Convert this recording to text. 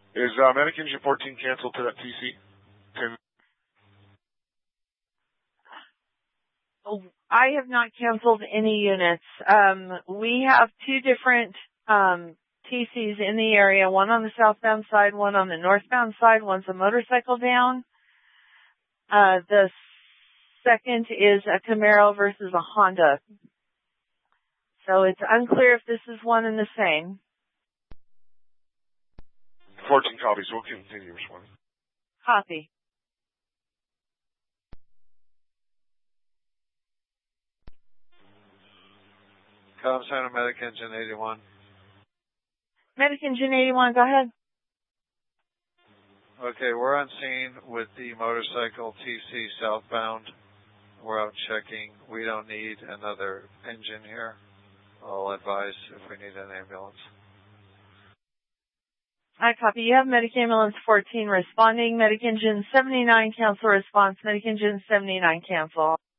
Is Medic Engine 14 canceled to that TC? I have not canceled any units. We have two different TCs in the area, one on the southbound side, one on the northbound side. One's a motorcycle down. The second is a Camaro versus a Honda. So it's unclear if this is one and the same. 14 copies. We'll continue responding. Copy. Com Center, Medic Engine 81. Medic Engine 81, go ahead. Okay, we're on scene with the motorcycle TC southbound. We're out checking. We don't need another engine here. I'll advise if we need an ambulance. I copy. You have Medic Ambulance 14 responding. Medic Engine 79, cancel response. Medic Engine 79, cancel.